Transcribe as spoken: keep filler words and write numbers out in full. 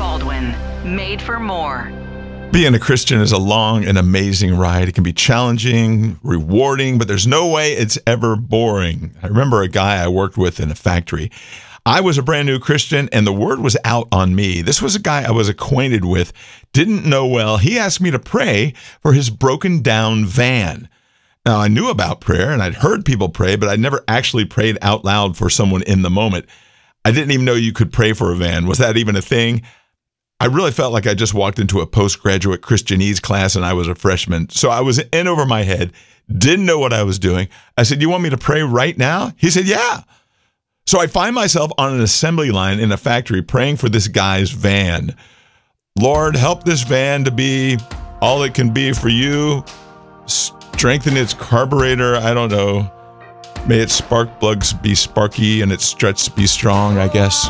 Baldwin, made for more. Being a Christian is a long and amazing ride. It can be challenging, rewarding, but there's no way it's ever boring. I remember a guy I worked with in a factory. I was a brand new Christian, and the word was out on me. This was a guy I was acquainted with, didn't know well. He asked me to pray for his broken down van. Now, I knew about prayer, and I'd heard people pray, but I'd never actually prayed out loud for someone in the moment. I didn't even know you could pray for a van. Was that even a thing? I really felt like I just walked into a postgraduate Christianese class and I was a freshman. So I was in over my head, didn't know what I was doing. I said, "You want me to pray right now?" He said, "Yeah." So I find myself on an assembly line in a factory praying for this guy's van. Lord, help this van to be all it can be for you. Strengthen its carburetor. I don't know. May its spark plugs be sparky and its struts be strong, I guess.